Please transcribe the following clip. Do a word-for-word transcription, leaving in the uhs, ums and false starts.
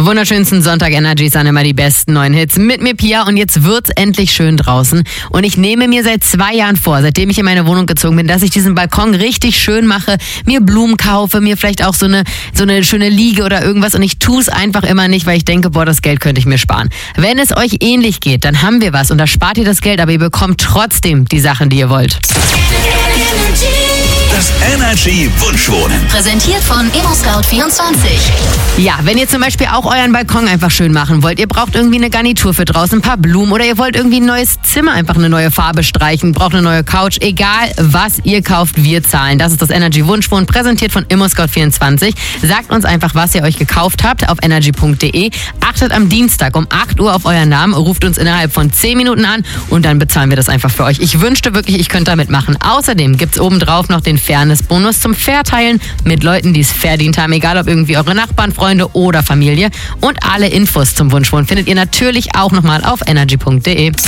wunderschönsten Sonntag Energy sind immer die besten neuen Hits. Mit mir Pia und jetzt wird's endlich schön draußen. Und ich nehme mir seit zwei Jahren vor, seitdem ich in meine Wohnung gezogen bin, dass ich diesen Balkon richtig schön mache, mir Blumen kaufe, mir vielleicht auch so eine, so eine schöne Liege oder irgendwas. Und ich tue es einfach immer nicht, weil ich denke, boah, das Geld könnte ich mir sparen. Wenn es euch ähnlich geht, dann haben wir was und da spart ihr das Geld, aber ihr bekommt trotzdem die Sachen, die ihr wollt. Das Energy Wunschwohnen. Präsentiert von ImmoScout vierundzwanzig. Ja, wenn ihr zum Beispiel auch euren Balkon einfach schön machen wollt, ihr braucht irgendwie eine Garnitur für draußen, ein paar Blumen oder ihr wollt irgendwie ein neues Zimmer, einfach eine neue Farbe streichen, braucht eine neue Couch, egal was ihr kauft, wir zahlen. Das ist das Energy Wunschwohnen, präsentiert von ImmoScout vierundzwanzig. Sagt uns einfach, was ihr euch gekauft habt auf energy punkt de. Achtet am Dienstag um acht Uhr auf euren Namen, ruft uns innerhalb von zehn Minuten an und dann bezahlen wir das einfach für euch. Ich wünschte wirklich, ich könnte damit machen. Außerdem gibt's obendrauf noch den Fairness-Bonus zum Verteilen mit Leuten, die es verdient haben, egal ob irgendwie eure Nachbarn, Freunde oder Familie. Und alle Infos zum Wunschwohnen findet ihr natürlich auch nochmal auf energy punkt de.